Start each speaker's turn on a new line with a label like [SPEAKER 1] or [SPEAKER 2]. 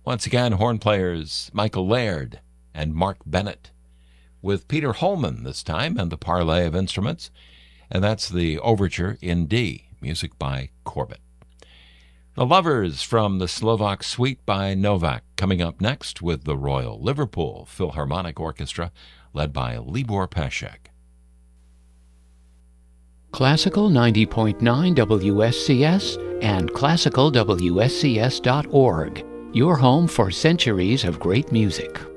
[SPEAKER 1] Once again, horn players Michael Laird and Mark Bennett, with Peter Holman this time and the Parley of Instruments, and that's the Overture in D, music by Corbett. The Lovers from the Slovak Suite by Novak, coming up next with the Royal Liverpool Philharmonic Orchestra, led by Libor Pashek.
[SPEAKER 2] Classical 90.9 WSCS and classicalwscs.org, your home for centuries of great music.